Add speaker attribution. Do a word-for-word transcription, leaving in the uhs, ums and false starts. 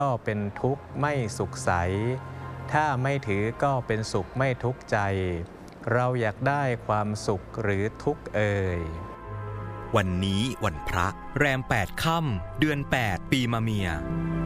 Speaker 1: ก็เป็นทุกข์ไม่สุขใสถ้าไม่ถือก็เป็นสุขไม่ทุกข์ใจเราอยากได้ความสุขหรือทุกข์เอ่ย
Speaker 2: วันนี้วันพระแรมแปดค่ำเดือนแปดปีมะเมีย